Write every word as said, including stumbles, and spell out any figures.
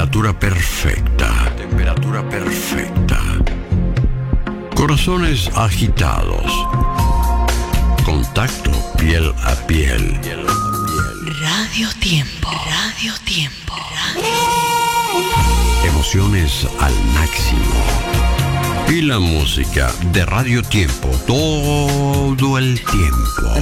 temperatura perfecta. Temperatura perfecta. Corazones agitados. Contacto piel a piel. Piel a piel. Radio Tiempo. Radio Tiempo. Radio... Emociones al máximo. Y la música de Radio Tiempo todo el tiempo.